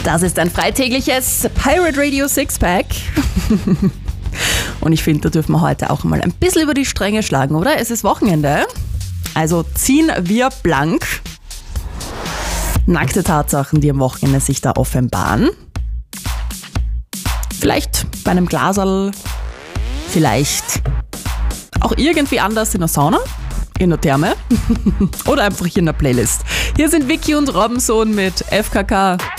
Das ist ein freitägliches Pirate Radio Sixpack. Und ich finde, da dürfen wir heute auch mal ein bisschen über die Stränge schlagen, oder? Es ist Wochenende, also ziehen wir blank. Nackte Tatsachen, die am Wochenende sich da offenbaren. Vielleicht bei einem Glaserl, vielleicht auch irgendwie anders in der Sauna, in der Therme oder einfach hier in der Playlist. Hier sind Vicky und Robinson mit FKK.